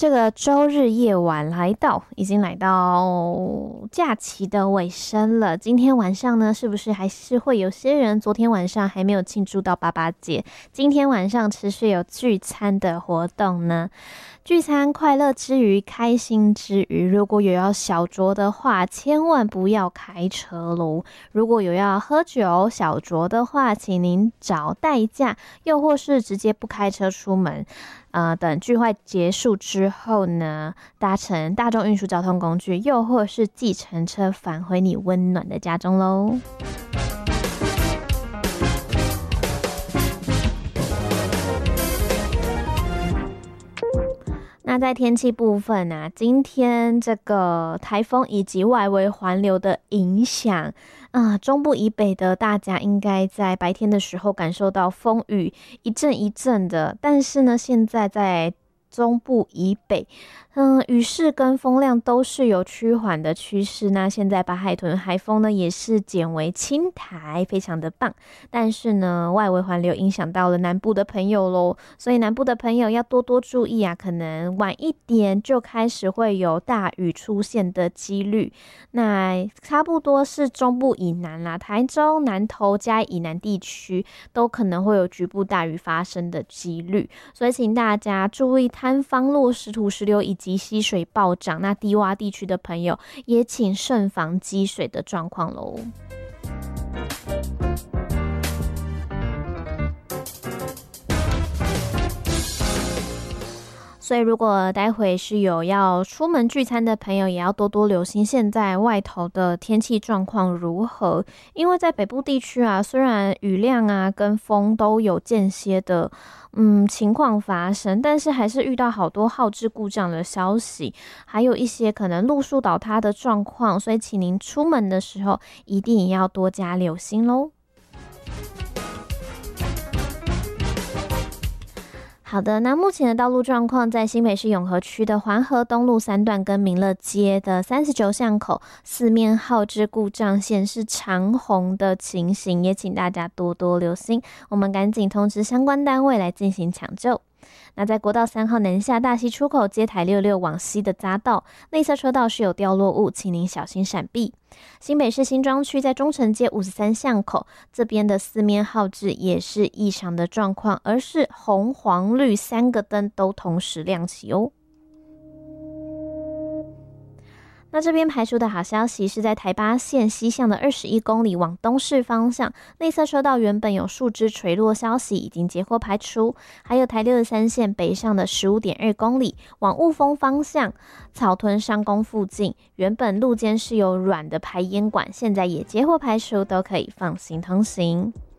这个周日夜晚已经来到假期的尾声了。今天晚上呢，是不是还是会有些人昨天晚上还没有庆祝到爸爸节，今天晚上持续有聚餐的活动呢？聚餐快乐之余，开心之余，如果有要小酌的话，千万不要开车喽。如果有要喝酒小酌的话，请您找代驾，又或是直接不开车出门。等聚会结束之后呢，搭乘大众运输交通工具，又或是计程车返回你温暖的家中喽。那在天气部分啊，今天这个台风以及外围环流的影响中部以北的大家应该在白天的时候感受到风雨一阵一阵的，但是呢，现在在中部以北雨势跟风量都是有趋缓的趋势。那现在把海豚海风呢也是减为轻台，非常的棒。但是呢，外围环流影响到了南部的朋友咯，所以南部的朋友要多多注意啊，可能晚一点就开始会有大雨出现的几率。那差不多是中部以南啦，台中、南投、嘉义以南地区都可能会有局部大雨发生的几率，所以请大家注意塌方、落石土石流以及溪水暴涨。那低洼地区的朋友也请慎防积水的状况咯。所以如果待会是有要出门聚餐的朋友，也要多多留心现在外头的天气状况如何。因为在北部地区啊，虽然雨量啊跟风都有间歇的情况发生，但是还是遇到好多耗资故障的消息，还有一些可能路树倒塌的状况，所以请您出门的时候一定也要多加留心咯。好的，那目前的道路状况，在新北市永和区的环河东路3段跟民乐街的39巷口，四面号志故障显示长红的情形，也请大家多多留心，我们赶紧通知相关单位来进行抢救。那在国道3号南下大溪出口接台66往西的匝道，内侧车道是有掉落物，请您小心闪避。新北市新庄区在中城街53巷口这边的四面号志也是异常的状况，而是红黄绿3个灯都同时亮起哦。那这边排除的好消息是在台八线西向的21公里往东市方向，内侧车道原本有树枝垂落消息已经截获排除，还有台63线北上的15.2公里往雾峰方向草屯商工附近，原本路肩是有软的排烟管，现在也截获排除，都可以放心通行。